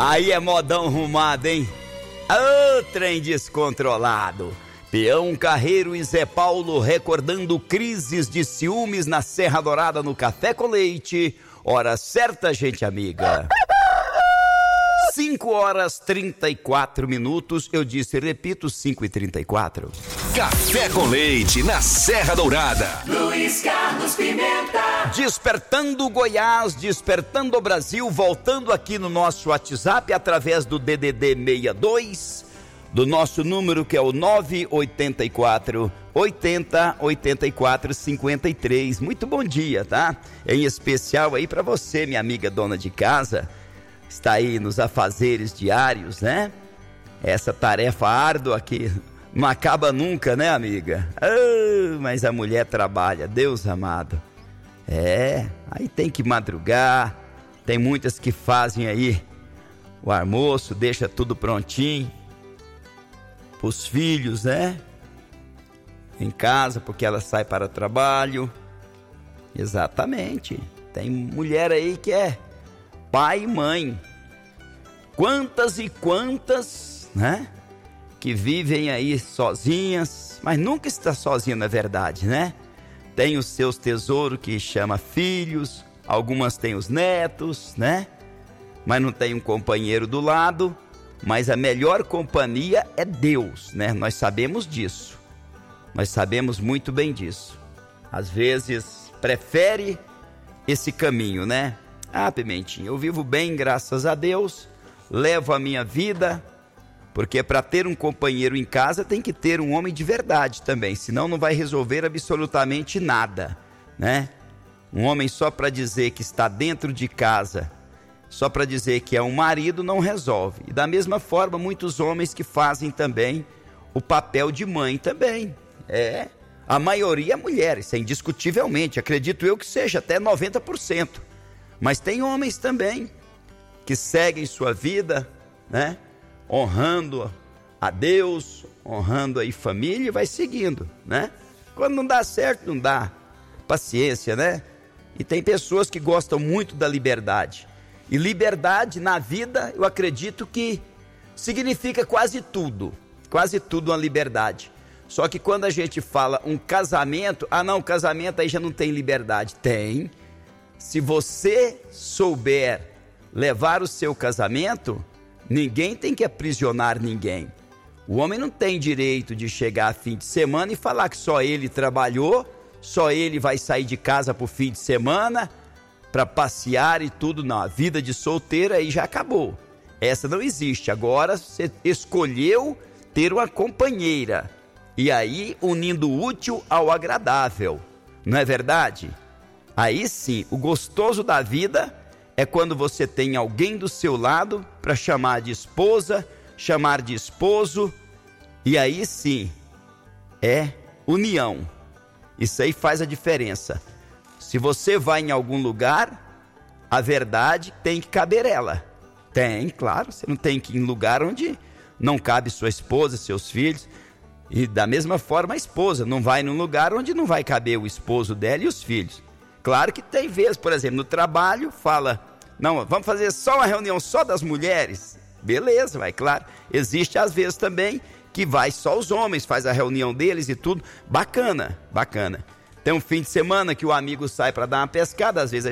Aí é modão arrumado, hein? Ô, trem descontrolado. Peão Carreiro e Zé Paulo recordando crises de ciúmes na Serra Dourada no Café com Leite. Hora certa, gente amiga. 5h34. Eu disse, repito, 5h34. Café com Leite na Serra Dourada. Luiz Carlos Pimenta. Despertando Goiás, despertando o Brasil, voltando aqui no nosso WhatsApp através do DDD 62, do nosso número que é o 984 80 84 53. Muito bom dia, tá? Em especial aí para você, minha amiga dona de casa, está aí nos afazeres diários, né? Essa tarefa árdua que não acaba nunca, né, amiga? Mas a mulher trabalha, Deus amado. Aí tem que madrugar, tem muitas que fazem aí o almoço, deixa tudo prontinho os filhos, né? Em casa, porque ela sai para o trabalho. Exatamente. Tem mulher aí que é pai e mãe. Quantas e quantas, né? Que vivem aí sozinhas, mas nunca está sozinha, na verdade, né? Tem os seus tesouros que chama filhos, algumas têm os netos, né? Mas não tem um companheiro do lado. Mas a melhor companhia é Deus, né? Nós sabemos disso. Nós sabemos muito bem disso. Às vezes prefere esse caminho, né? Pimentinha, eu vivo bem, graças a Deus. Levo a minha vida, porque para ter um companheiro em casa tem que ter um homem de verdade também, senão não vai resolver absolutamente nada, né? Um homem só para dizer que está dentro de casa, só para dizer que é um marido, não resolve. E da mesma forma, muitos homens que fazem também o papel de mãe também. A maioria é mulher, isso é indiscutivelmente, acredito eu que seja até 90%. Mas tem homens também que seguem sua vida, né? Honrando a Deus, honrando aí família e vai seguindo, né? Quando não dá certo, não dá. Paciência, né? E tem pessoas que gostam muito da liberdade. E liberdade na vida, eu acredito que significa quase tudo uma liberdade. Só que quando a gente fala um casamento, casamento aí já não tem liberdade. Tem. Se você souber levar o seu casamento, ninguém tem que aprisionar ninguém. O homem não tem direito de chegar a fim de semana e falar que só ele trabalhou, só ele vai sair de casa pro fim de semana para passear e tudo. Não, a vida de solteiro aí já acabou. Essa não existe. Agora você escolheu ter uma companheira. E aí, unindo o útil ao agradável. Não é verdade? Aí sim, o gostoso da vida é quando você tem alguém do seu lado para chamar de esposa, chamar de esposo. E aí sim, é união. Isso aí faz a diferença. Se você vai em algum lugar, a verdade tem que caber ela. Tem, claro, você não tem que ir em lugar onde não cabe sua esposa, seus filhos. E da mesma forma a esposa não vai num lugar onde não vai caber o esposo dela e os filhos. Claro que tem vezes, por exemplo, no trabalho, fala, não, vamos fazer só uma reunião só das mulheres. Beleza, vai, claro. Existe às vezes também que vai só os homens, faz a reunião deles e tudo. Bacana, bacana. Tem um fim de semana que o amigo sai para dar uma pescada, às vezes